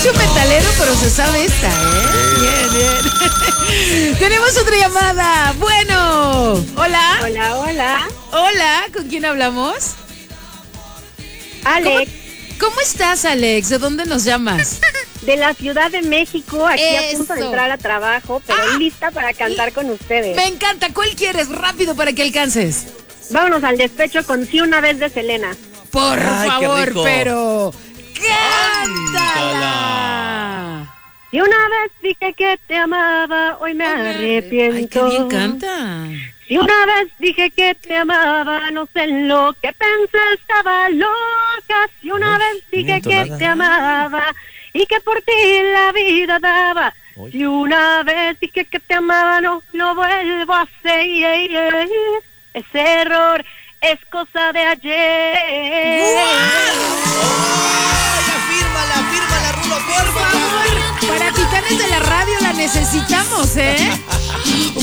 mucho metalero, pero se sabe esta, ¿eh? Bien. Tenemos otra llamada. Bueno. Hola. Hola. Hola, ¿con quién hablamos? Alex. ¿Cómo estás, Alex? ¿De dónde nos llamas? De la Ciudad de México, aquí a punto de Eso. entrar a trabajo, pero lista para cantar con ustedes. Me encanta. ¿Cuál quieres? Rápido para que alcances. Vámonos al despecho con Sí una vez de Selena. Por Ay, qué favor, rico. pero cántala. Si una vez dije que te amaba, hoy me arrepiento. Ay, qué bien canta. Si una vez dije que te amaba, no sé en lo que pensé, estaba loca. Si una vez dije que te amaba y que por ti la vida daba. Si una vez dije que te amaba, no lo vuelvo a hacer. Ese error es cosa de ayer. Fírmala, Rulo, por favor. Para Titanes de la Radio la necesitamos, ¿eh?